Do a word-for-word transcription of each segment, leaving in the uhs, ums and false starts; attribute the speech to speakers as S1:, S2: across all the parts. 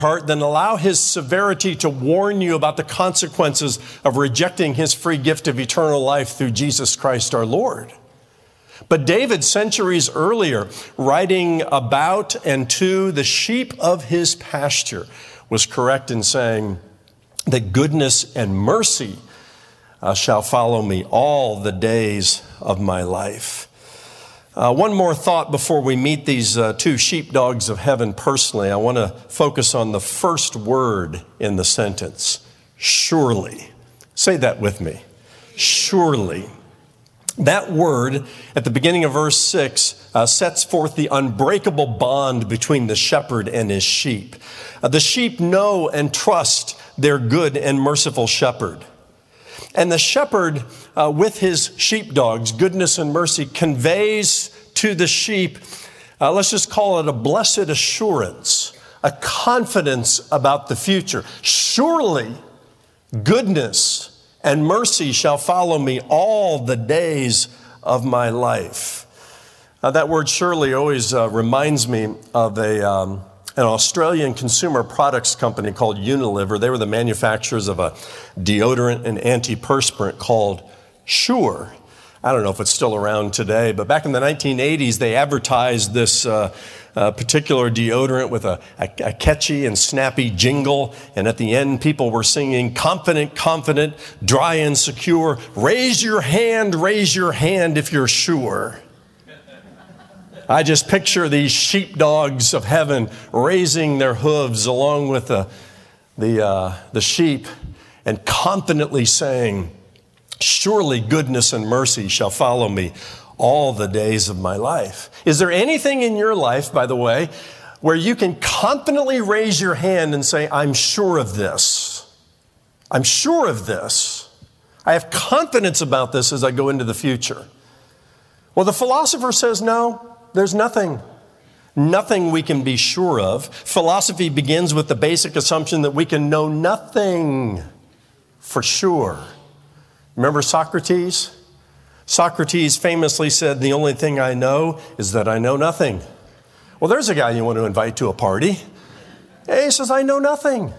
S1: heart, then allow his severity to warn you about the consequences of rejecting his free gift of eternal life through Jesus Christ our Lord. But David, centuries earlier, writing about and to the sheep of his pasture, was correct in saying that goodness and mercy uh, shall follow me all the days of my life. Uh, one more thought before we meet these uh, two sheepdogs of heaven personally. I want to focus on the first word in the sentence, surely. Say that with me, surely. That word at the beginning of verse six uh, sets forth the unbreakable bond between the shepherd and his sheep. Uh, the sheep know and trust their good and merciful shepherd. And the shepherd, uh, with his sheepdogs, goodness and mercy, conveys to the sheep, uh, let's just call it a blessed assurance, a confidence about the future. Surely goodness and mercy shall follow me all the days of my life. Uh, that word surely always uh, reminds me of a um, an Australian consumer products company called Unilever. They were the manufacturers of a deodorant and antiperspirant called Sure. I don't know if it's still around today, but back in the nineteen eighties, they advertised this uh, uh, particular deodorant with a, a, a catchy and snappy jingle. And at the end, people were singing, confident, confident, dry and secure. Raise your hand, raise your hand if you're sure. I just picture these sheepdogs of heaven raising their hooves along with the, the, uh, the sheep and confidently saying, surely goodness and mercy shall follow me all the days of my life. Is there anything in your life, by the way, where you can confidently raise your hand and say, I'm sure of this. I'm sure of this. I have confidence about this as I go into the future. Well, the philosopher says, no. There's nothing, nothing we can be sure of. Philosophy begins with the basic assumption that we can know nothing for sure. Remember Socrates? Socrates famously said, the only thing I know is that I know nothing. Well, there's a guy you want to invite to a party. He says, I know nothing.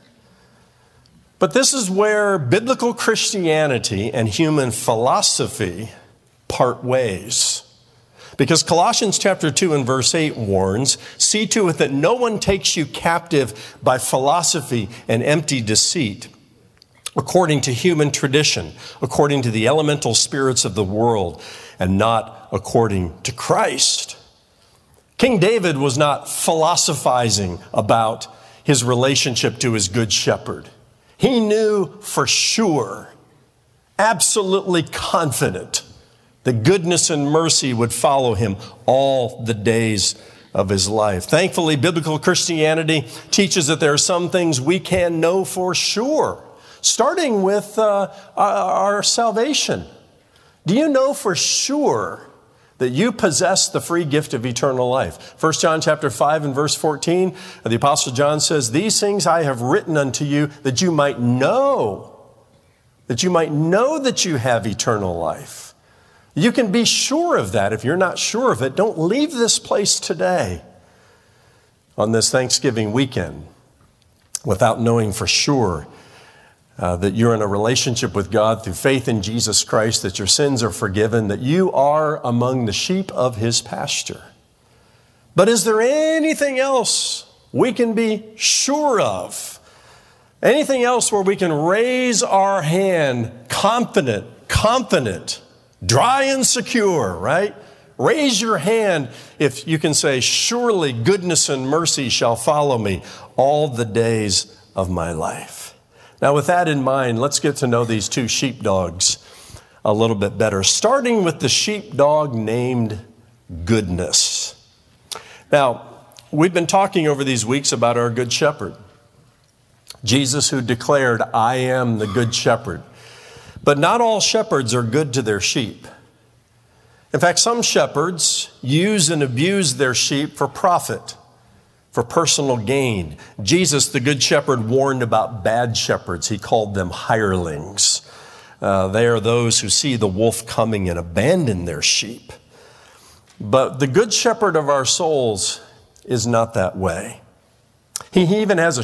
S1: But this is where biblical Christianity and human philosophy part ways. Because Colossians chapter two and verse eight warns, see to it that no one takes you captive by philosophy and empty deceit, according to human tradition, according to the elemental spirits of the world, and not according to Christ. King David was not philosophizing about his relationship to his good shepherd. He knew for sure, absolutely confident, that goodness and mercy would follow him all the days of his life. Thankfully, biblical Christianity teaches that there are some things we can know for sure, starting with uh, our salvation. Do you know for sure that you possess the free gift of eternal life? First John chapter five and verse fourteen, the Apostle John says, these things I have written unto you that you might know, that you might know that you have eternal life. You can be sure of that. If you're not sure of it, don't leave this place today on this Thanksgiving weekend without knowing for sure uh, that you're in a relationship with God through faith in Jesus Christ, that your sins are forgiven, that you are among the sheep of his pasture. But is there anything else we can be sure of? Anything else where we can raise our hand, confident, confident, dry and secure, right? Raise your hand if you can say, surely goodness and mercy shall follow me all the days of my life. Now, with that in mind, let's get to know these two sheepdogs a little bit better, starting with the sheepdog named Goodness. Now, we've been talking over these weeks about our good shepherd, Jesus, who declared, I am the good shepherd. But not all shepherds are good to their sheep. In fact, some shepherds use and abuse their sheep for profit, for personal gain. Jesus, the good shepherd, warned about bad shepherds. He called them hirelings. Uh, they are those who see the wolf coming and abandon their sheep. But the good shepherd of our souls is not that way. He even has a